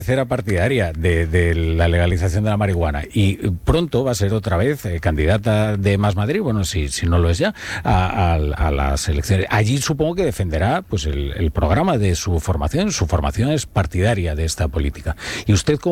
Era partidaria de la legalización de la marihuana y pronto va a ser otra vez candidata de Más Madrid, bueno, si no lo es ya, a las elecciones. Allí supongo que defenderá pues el programa de su formación es partidaria de esta política. Y usted,